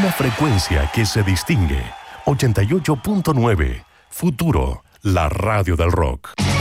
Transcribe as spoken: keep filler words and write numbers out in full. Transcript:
Una frecuencia que se distingue. ochenta y ocho punto nueve. Futuro, la radio del rock.